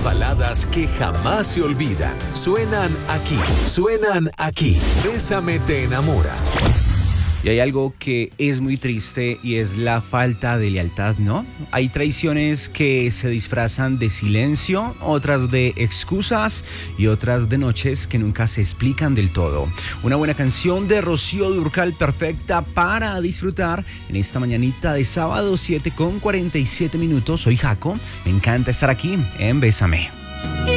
baladas que jamás se olvidan. Suenan aquí. Bésame te enamora. Y hay algo que es muy triste y es la falta de lealtad, ¿no? Hay traiciones que se disfrazan de silencio, otras de excusas y otras de noches que nunca se explican del todo. Una buena canción de Rocío Dúrcal, perfecta para disfrutar en esta mañanita de sábado, 7:47. Soy Jaco, me encanta estar aquí en Bésame.